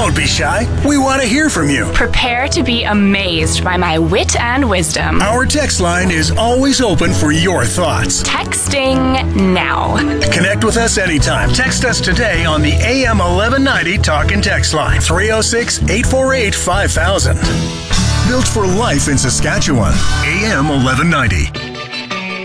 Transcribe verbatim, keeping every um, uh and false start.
Don't be shy. We want to hear from you. Prepare to be amazed by my wit and wisdom. Our text line is always open for your thoughts. Texting now. Connect with us anytime. Text us today on the A M eleven ninety Talk and Text line, three oh six, eight four eight, five thousand. Built for life in Saskatchewan. A M eleven ninety.